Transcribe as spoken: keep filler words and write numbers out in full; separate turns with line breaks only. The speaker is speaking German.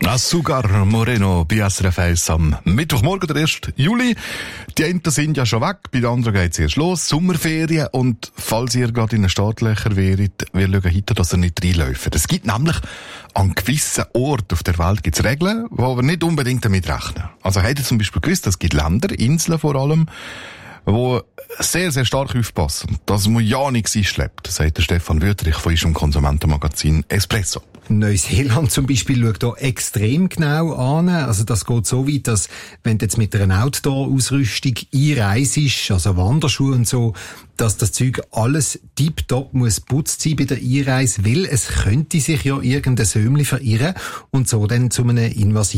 Azúcar Moreno bei S R F eins am Mittwochmorgen, der ersten Juli. Die einen sind ja schon weg, bei den anderen geht's erst los. Sommerferien. Und falls ihr gerade in den Startlöchern wäret, wir schauen heute, dass ihr nicht reinläuft. Es gibt nämlich an gewissen Orten auf der Welt gibt's Regeln, wo wir nicht unbedingt damit rechnen. Also habt ihr zum Beispiel gewusst, es gibt Länder, Inseln vor allem, wo sehr, sehr stark aufpassen, dass man ja nichts einschleppt, sagt der Stefan Wüthrich von unserem Konsumentenmagazin Espresso.
Neuseeland zum Beispiel schaut hier extrem genau an. Also das geht so weit, dass wenn du jetzt mit einer Outdoor-Ausrüstung einreist, also Wanderschuhe und so, dass das Zeug alles tiptop muss putzt sein bei der Einreise, weil es könnte sich ja irgendein Sömli verirren und so dann zu einem invasiven